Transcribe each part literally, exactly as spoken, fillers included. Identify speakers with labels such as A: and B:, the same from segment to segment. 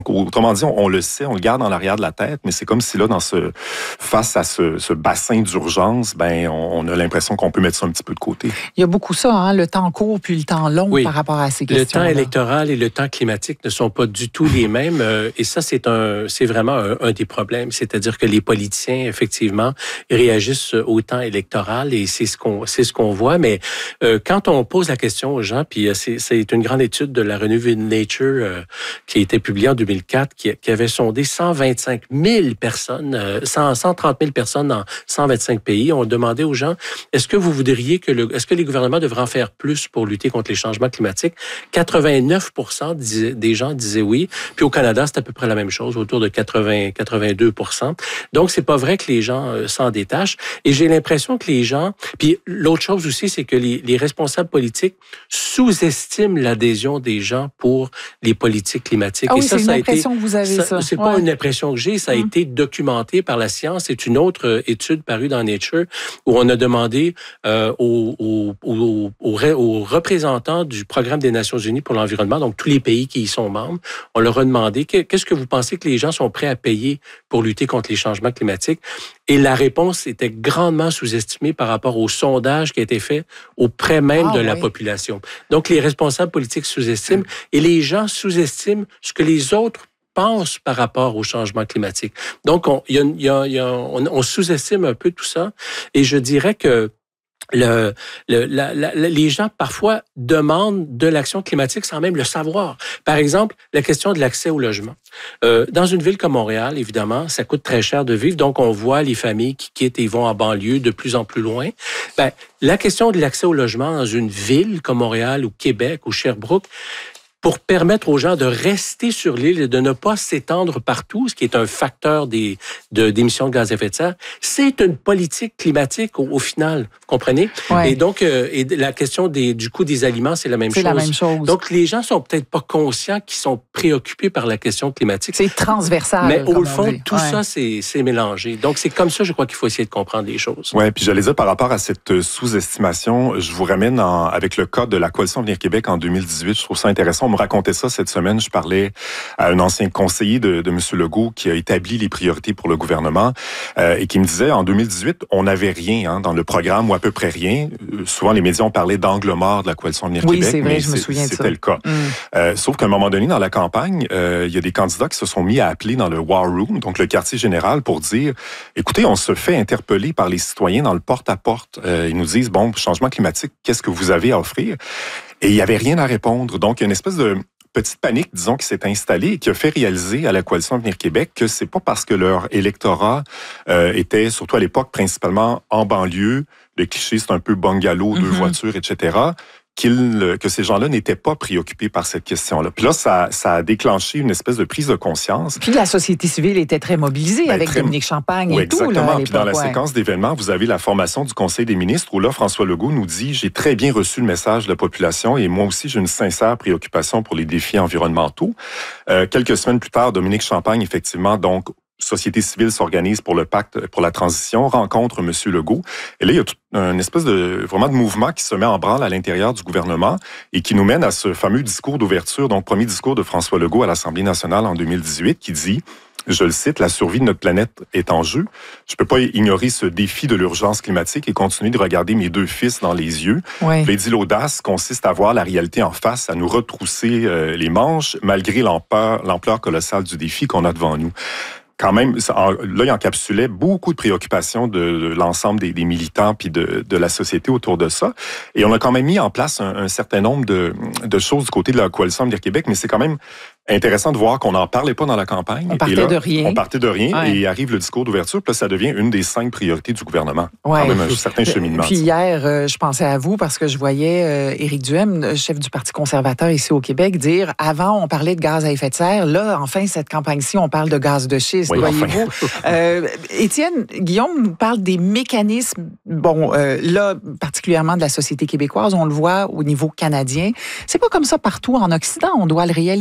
A: Autrement dit, on, on le sait, on le garde dans l'arrière de la tête, mais c'est comme si là, dans ce, face à ce, ce bassin d'urgence, ben, on, on a l'impression qu'on peut mettre ça un petit peu de côté.
B: Il y a beaucoup ça, hein, le temps court puis le temps long oui. par rapport à ces questions.
C: Le temps électoral et le temps climatique ne sont pas du tout les mêmes, euh, et ça, c'est un, c'est vraiment un, un des problèmes. C'est-à-dire que les politiciens, effectivement, réagissent au temps électoral et c'est ce qu'on, c'est ce qu'on voit. Mais euh, quand on pose la question aux gens, puis euh, c'est, c'est une grande étude de la revue Nature euh, qui a été publiée en deux mille quatre, qui, qui avait sondé cent vingt-cinq mille personnes, euh, cent, cent trente mille personnes dans cent vingt-cinq pays. On demandait aux gens, est-ce que vous voudriez que le, est-ce que les gouvernements devraient en faire plus pour lutter contre les changements climatiques? quatre-vingt-neuf pour cent disaient, des gens disaient oui. Puis au Canada, c'est à peu près la même chose, autour de quatre-vingts à quatre-vingt-deux pour cent. Donc, c'est pas vrai que les gens euh, s'en détachent. Et j'ai l'impression que les gens... Puis l'autre chose aussi, c'est que les, les responsables politiques sous-estiment l'adhésion des gens pour les politiques climatiques.
B: Ah oui,
C: et ça,
B: c'est
C: ça
B: une impression que vous avez, ça.
C: ça. C'est
B: ouais.
C: pas une impression que j'ai, ça a
B: hum.
C: été documenté par la science. C'est une autre étude parue dans Nature où on a demandé euh, aux, aux, aux, aux, aux représentants du Programme des Nations Unies pour l'environnement, donc tous les pays qui y sont membres, on leur a demandé qu'est-ce que vous pensez que les gens sont prêts à payer pour lutter contre les changements climatiques. Et la réponse était grandement sous-estimée par rapport au sondage qui a été fait auprès même ah, de la oui. population. Donc, les responsables politiques sous-estiment et les gens sous-estiment ce que les autres pensent par rapport au changement climatique. Donc, on, y a, y a, y a, on, on sous-estime un peu tout ça. Et je dirais que Le, le, la, la, les gens, parfois, demandent de l'action climatique sans même le savoir. Par exemple, la question de l'accès au logement. Euh, dans une ville comme Montréal, évidemment, ça coûte très cher de vivre, donc on voit les familles qui quittent et vont en banlieue de plus en plus loin. Ben, la question de l'accès au logement dans une ville comme Montréal ou Québec ou Sherbrooke, pour permettre aux gens de rester sur l'île et de ne pas s'étendre partout, ce qui est un facteur des, de, d'émissions de gaz à effet de serre, c'est une politique climatique au, au final, vous comprenez?
B: Ouais.
C: Et donc, euh, et la question des, du coût des aliments, c'est la même
B: c'est
C: chose.
B: C'est la même chose.
C: Donc, les gens sont peut-être pas conscients qu'ils sont préoccupés par la question climatique.
B: C'est transversal.
C: Mais au fond,
B: dit.
C: tout ouais. ça, c'est, c'est mélangé. Donc, c'est comme ça, je crois qu'il faut essayer de comprendre les choses.
A: Oui, puis j'allais dire, par rapport à cette sous-estimation, je vous ramène en, avec le cas de la Coalition Avenir Québec en deux mille dix-huit. Je trouve ça intéressant. On me racontait ça cette semaine. Je parlais à un ancien conseiller de, de M. Legault qui a établi les priorités pour le gouvernement euh, et qui me disait, en deux mille dix-huit, on n'avait rien hein, dans le programme ou à peu près rien. Euh, souvent, les médias ont parlé d'angle mort de la Coalition Avenir
B: oui,
A: Québec.
B: Oui, c'est vrai,
A: mais
B: je me souviens de ça.
A: C'était le cas. Mm. Euh, sauf qu'à un moment donné, dans la campagne, euh, il y a des candidats qui se sont mis à appeler dans le War Room, donc le quartier général, pour dire, écoutez, on se fait interpeller par les citoyens dans le porte-à-porte. Euh, ils nous disent, bon, changement climatique, qu'est-ce que vous avez à offrir? Et il n'y avait rien à répondre. Donc, il y a une espèce de petite panique, disons, qui s'est installée et qui a fait réaliser à la Coalition Avenir Québec que c'est pas parce que leur électorat euh, était, surtout à l'époque, principalement en banlieue, le cliché, c'est un peu bungalow, deux mm-hmm. voitures, et cetera, Qu'il, que ces gens-là n'étaient pas préoccupés par cette question-là. Puis là, ça, ça a déclenché une espèce de prise de conscience.
B: Puis la société civile était très mobilisée ben, avec très... Dominique Champagne
A: oui,
B: et tout.
A: Exactement.
B: Là,
A: Puis dans la
B: ouais.
A: séquence d'événements, vous avez la formation du Conseil des ministres où là, François Legault nous dit « J'ai très bien reçu le message de la population et moi aussi, j'ai une sincère préoccupation pour les défis environnementaux. Euh, » Quelques semaines plus tard, Dominique Champagne, effectivement, donc, société civile s'organise pour le pacte pour la transition, rencontre M. Legault. Et là, il y a tout un espèce de vraiment de mouvement qui se met en branle à l'intérieur du gouvernement et qui nous mène à ce fameux discours d'ouverture, donc premier discours de François Legault à l'Assemblée nationale en deux mille dix-huit, qui dit, je le cite, « La survie de notre planète est en jeu. Je peux pas ignorer ce défi de l'urgence climatique et continuer de regarder mes deux fils dans les yeux.
B: Oui. »
A: Il dit, l'audace consiste à voir la réalité en face, à nous retrousser euh, les manches, malgré l'ampleur, l'ampleur colossale du défi qu'on a devant nous. Quand même, là, il encapsulait beaucoup de préoccupations de, de l'ensemble des, des militants puis de, de la société autour de ça. Et on a quand même mis en place un, un certain nombre de, de choses du côté de la Coalition Avenir Québec, mais c'est quand même intéressant de voir qu'on n'en parlait pas dans la campagne.
B: On partait
A: et là,
B: de rien.
A: On partait de rien
B: ouais.
A: et arrive le discours d'ouverture, puis là, ça devient une des cinq priorités du gouvernement.
B: Ouais.
A: Quand même un certain cheminement.
B: Puis hier, euh, je pensais à vous parce que je voyais euh, Éric Duhaime, chef du Parti conservateur ici au Québec, dire, avant, on parlait de gaz à effet de serre. Là, enfin, cette campagne-ci, on parle de gaz de schiste,
A: oui,
B: voyez-vous.
A: Enfin.
B: euh, Étienne, Guillaume nous parle des mécanismes, bon, euh, là, particulièrement de la société québécoise, on le voit au niveau canadien. C'est pas comme ça partout en Occident, on doit le réaliser quand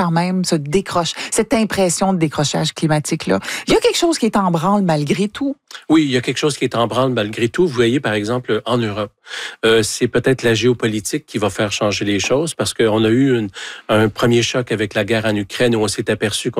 B: quand même ce décroche, cette impression de décrochage climatique-là. Il y a quelque chose qui est en branle malgré tout.
C: Oui, il y a quelque chose qui est en branle malgré tout. Vous voyez, par exemple, en Europe, euh, c'est peut-être la géopolitique qui va faire changer les choses parce qu'on a eu une, un premier choc avec la guerre en Ukraine où on s'est aperçu qu'on